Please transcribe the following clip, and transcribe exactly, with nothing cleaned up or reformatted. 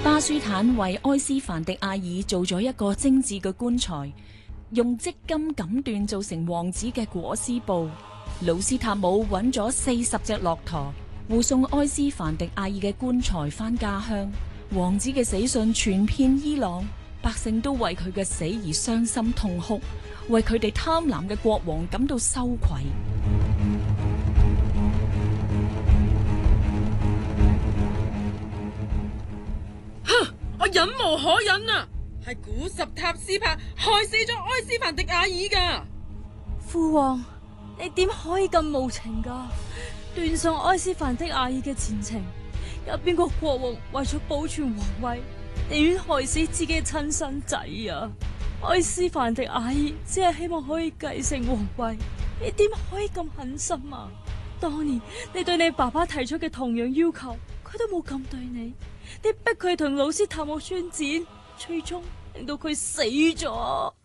巴舒坦為埃斯凡迪亞爾做咗一個精緻嘅棺材，用織金錦緞做成王子嘅裹屍布。魯斯塔姆揾咗四十隻駱駝，護送埃斯凡迪亞爾嘅棺材返家鄉。王子嘅死訊傳遍伊朗，百姓都為佢嘅死而傷心痛哭，為佢哋貪婪嘅國王感到羞愧。 我忍無可忍啊！係古什塔斯帕害死咗埃斯凡迪亞爾噶。 父王，你點可以咁無情噶？斷送埃斯凡迪亞爾嘅前程，有邊個國王為咗保存皇位，寧願害死自己嘅親生仔啊？埃斯凡迪亞爾只係希望可以繼承皇位，你點可以咁狠心啊？當年你對你爸爸提出嘅同樣要求，佢都冇咁對你。你逼佢同魯斯塔姆宣戰，最終令到佢死咗。